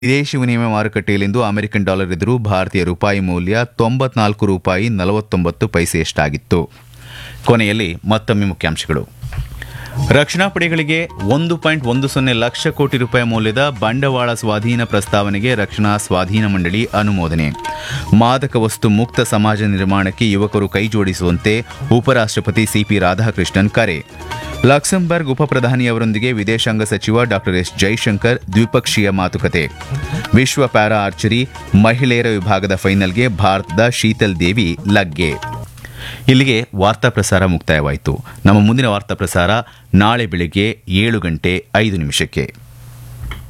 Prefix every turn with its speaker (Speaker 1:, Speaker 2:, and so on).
Speaker 1: ವಿದೇಶಿ ವಿನಿಮಯ ಮಾರುಕಟ್ಟೆಯಲ್ಲಿಂದು American dollar ಎದುರು ಭಾರತೀಯ ರೂಪಾಯಿ ಮೌಲ್ಯ 94 ರೂಪಾಯಿ 49 ಪೈಸೆಯಷ್ಟಾಗಿತ್ತು. ಕೊನೆಯಲ್ಲಿ ಮತ್ತೊಮ್ಮೆ ಮುಖ್ಯಾಂಶಗಳು. ರಕ್ಷಣಾ ಪಡೆಗಳಿಗೆ 1.10 ಲಕ್ಷ ಕೋಟಿ ರೂಪಾಯಿ ಮೌಲ್ಯದ ಬಂಡವಾಳ ಸ್ವಾಧೀನ ಪ್ರಸ್ತಾವನೆಗೆ ರಕ್ಷಣಾ ಸ್ವಾಧೀನ ಮಂಡಳಿ ಅನುಮೋದನೆ. ಮಾದಕ ವಸ್ತು ಮುಕ್ತ ಸಮಾಜ ನಿರ್ಮಾಣಕ್ಕೆ ಯುವಕರು ಕೈಜೋಡಿಸುವಂತೆ ಉಪರಾಷ್ಟ್ರಪತಿ ಸಿಪಿ ರಾಧಾಕೃಷ್ಣನ್ ಕರೆ. ಲಕ್ಸಂಬರ್ಗ್ ಉಪಪ್ರಧಾನಿಯವರೊಂದಿಗೆ ವಿದೇಶಾಂಗ ಸಚಿವ ಡಾ ಎಸ್ ಜೈಶಂಕರ್ ದ್ವಿಪಕ್ಷೀಯ ಮಾತುಕತೆ. ವಿಶ್ವ ಪ್ಯಾರಾ ಆರ್ಚರಿ ಮಹಿಳೆಯರ ವಿಭಾಗದ ಫೈನಲ್ಗೆ ಭಾರತದ ಶೀತಲ್ ದೇವಿ ಲಗ್ಗೆ. ಇಲ್ಲಿಗೆ ವಾರ್ತಾ ಪ್ರಸಾರ ಮುಕ್ತಾಯವಾಯಿತು. ನಮ್ಮ ಮುಂದಿನ ವಾರ್ತಾ ಪ್ರಸಾರ ನಾಳೆ ಬೆಳಗ್ಗೆ 7:05.